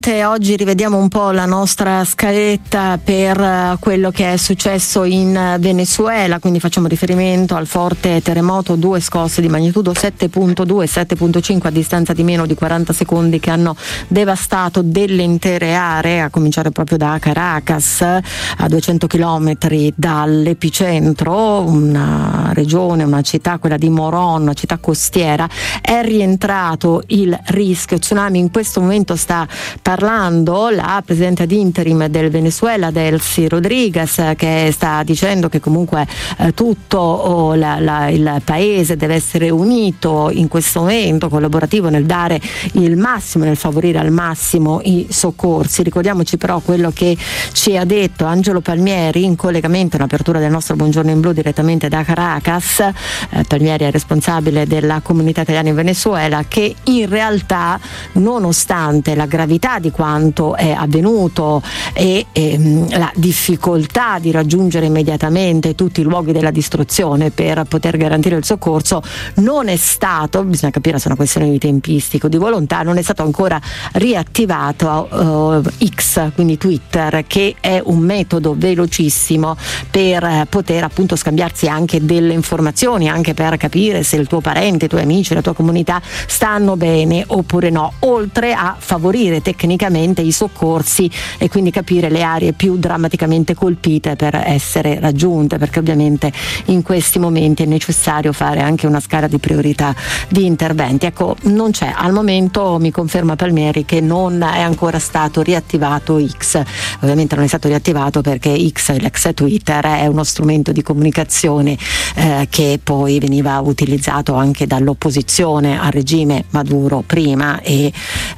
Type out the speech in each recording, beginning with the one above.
Oggi rivediamo un po' la nostra scaletta per quello che è successo in Venezuela, quindi facciamo riferimento al forte terremoto, 2 scosse di magnitudo 7.2 e 7.5 a distanza di meno di 40 secondi che hanno devastato delle intere aree, a cominciare proprio da Caracas, a 200 chilometri dall'epicentro, una regione, una città, quella di Morón, una città costiera. È rientrato il rischio tsunami, in questo momento sta parlando la presidente ad interim del Venezuela, Delcy Rodriguez, che sta dicendo che comunque tutto il paese deve essere unito in questo momento, collaborativo nel dare il massimo, nel favorire al massimo i soccorsi. Ricordiamoci però quello che ci ha detto Angelo Palmieri in collegamento, in apertura del nostro Buongiorno in Blu direttamente da Caracas. Palmieri è responsabile della comunità italiana in Venezuela, che in realtà, nonostante la gravità di quanto è avvenuto e la difficoltà di raggiungere immediatamente tutti i luoghi della distruzione per poter garantire il soccorso, non è stato, bisogna capire se è una questione di tempistico, di volontà, non è stato ancora riattivato X, quindi Twitter, che è un metodo velocissimo per poter appunto scambiarsi anche delle informazioni, anche per capire se il tuo parente, i tuoi amici, la tua comunità stanno bene oppure no, oltre a favorire tecnicamente i soccorsi e quindi capire le aree più drammaticamente colpite per essere raggiunte, perché ovviamente in questi momenti è necessario fare anche una scala di priorità di interventi. Ecco, non c'è al momento, mi conferma Palmieri, che non è ancora stato riattivato X. Ovviamente non è stato riattivato perché X, l'ex Twitter, è uno strumento di comunicazione che poi veniva utilizzato anche dall'opposizione al regime Maduro prima e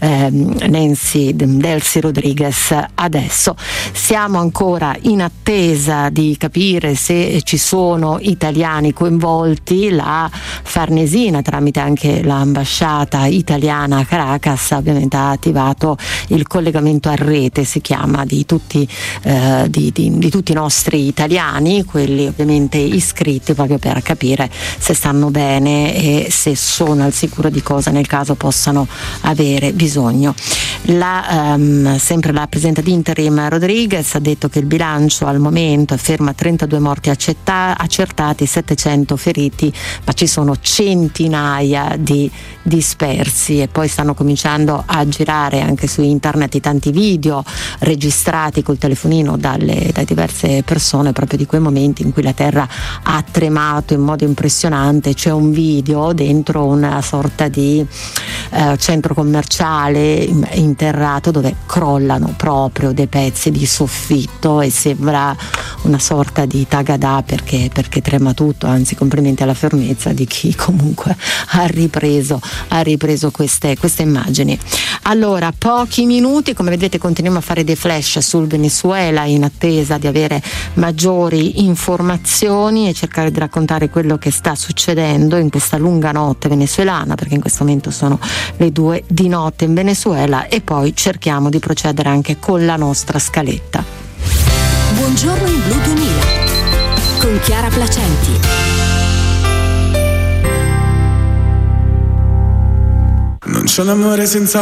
Delcy Rodriguez adesso. Siamo ancora in attesa di capire se ci sono italiani coinvolti. La Farnesina, tramite anche l'ambasciata italiana a Caracas, ovviamente ha attivato il collegamento a rete, si chiama, di tutti i nostri italiani, quelli ovviamente iscritti, proprio per capire se stanno bene e se sono al sicuro di cosa nel caso possano avere bisogno. Sempre la presidente di interim Rodriguez ha detto che il bilancio al momento è fermo a 32 morti accertati, 700 feriti, ma ci sono centinaia di dispersi, e poi stanno cominciando a girare anche su internet i tanti video registrati col telefonino dalle diverse persone proprio di quei momenti in cui la terra ha tremato in modo impressionante. C'è un video dentro una sorta di centro commerciale interrato dove crollano proprio dei pezzi di soffitto e sembra una sorta di tagadà perché trema tutto. Anzi, complimenti alla fermezza di chi comunque ha ripreso queste immagini. Allora, pochi minuti, come vedete continuiamo a fare dei flash sul Venezuela in attesa di avere maggiori informazioni e cercare di raccontare quello che sta succedendo in questa lunga notte venezuelana, perché in questo momento sono le 2 di notte in Venezuela, e poi cerchiamo di procedere anche con la nostra scaletta. Buongiorno in Blu 2000 con Chiara Placenti. Non c'è un amore senza